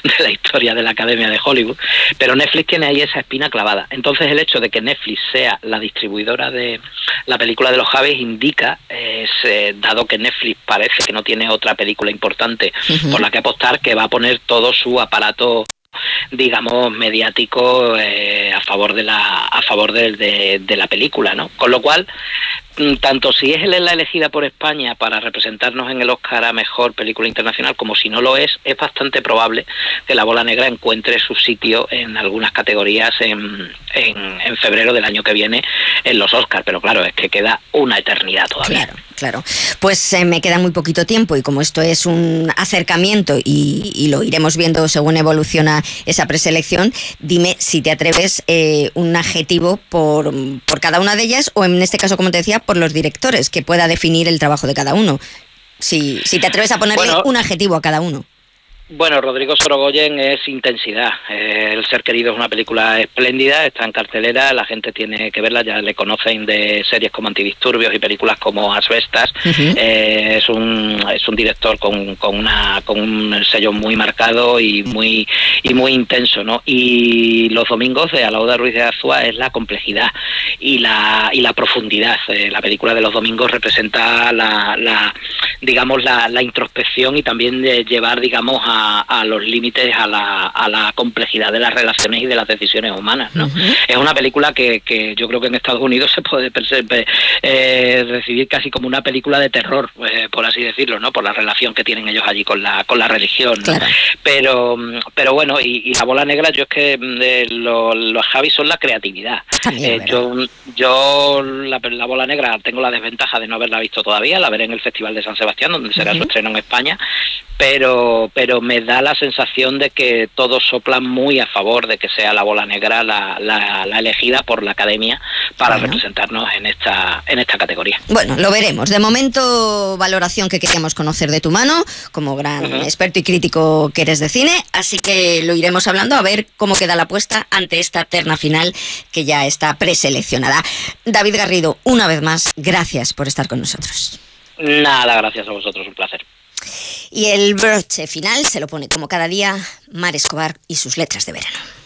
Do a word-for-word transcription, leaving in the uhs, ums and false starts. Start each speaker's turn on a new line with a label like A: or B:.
A: de la historia de la Academia de Hollywood, pero Netflix tiene ahí esa espina clavada. Entonces el hecho de que Netflix sea la distribuidora de la película de los Javis indica, eh, se, dado que Netflix parece que no tiene otra película importante uh-huh. por la que apostar, que va a poner todo su aparato, digamos, mediático eh, a favor de la a favor de, de, de la película, ¿no? Con lo cual, tanto si es la elegida por España para representarnos en el Oscar a Mejor Película Internacional, como si no lo es, es bastante probable que La Bola Negra encuentre su sitio en algunas categorías en, en, en febrero del año que viene en los Oscars, pero claro, es que queda una eternidad todavía.
B: Claro, claro. Pues eh, me queda muy poquito tiempo y como esto es un acercamiento y, y lo iremos viendo según evoluciona esa preselección, dime si te atreves eh, un adjetivo por, por cada una de ellas o en este caso, como te decía, por los directores, que pueda definir el trabajo de cada uno. Si, si te atreves a ponerle bueno, un adjetivo a cada uno.
A: Bueno, Rodrigo Sorogoyen es intensidad. Eh, El ser querido es una película espléndida, está en cartelera, la gente tiene que verla, ya le conocen de series como Antidisturbios y películas como Asbestas. Uh-huh. Eh, es un es un director con, con una con un sello muy marcado y muy y muy intenso, ¿no? Y Los domingos de Alauda Ruiz de Azúa es la complejidad y la y la profundidad. Eh, la película de Los domingos representa la, la digamos la, la introspección y también de llevar, digamos, a A, a los límites, a la, a la complejidad de las relaciones y de las decisiones humanas, ¿no? Uh-huh. Es una película que, que yo creo que en Estados Unidos se puede eh, recibir casi como una película de terror, eh, por así decirlo, ¿no? Por la relación que tienen ellos allí con la con la religión, ¿no? Claro. Pero pero bueno, y, y La Bola Negra, yo es que eh, lo, los Javis son la creatividad.
B: También,
A: eh, yo yo la, la Bola Negra tengo la desventaja de no haberla visto todavía, la veré en el Festival de San Sebastián, donde será uh-huh. su estreno en España, pero pero me da la sensación de que todos soplan muy a favor de que sea La Bola Negra la, la, la elegida por la Academia para bueno. representarnos en esta en esta categoría.
B: Bueno, lo veremos. De momento, valoración que queríamos conocer de tu mano, como gran uh-huh. experto y crítico que eres de cine, así que lo iremos hablando a ver cómo queda la apuesta ante esta terna final que ya está preseleccionada. David Garrido, una vez más, gracias por estar con nosotros.
A: Nada, gracias a vosotros, un placer.
B: Y el broche final se lo pone como cada día Mar Escobar y sus letras de verano.